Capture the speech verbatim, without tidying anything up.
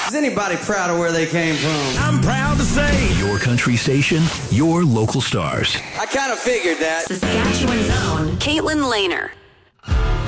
Is anybody proud of where they came from? I'm proud to say. Your country station, your local stars. I kind of figured that. Saskatchewan's own Caitlin Lehner.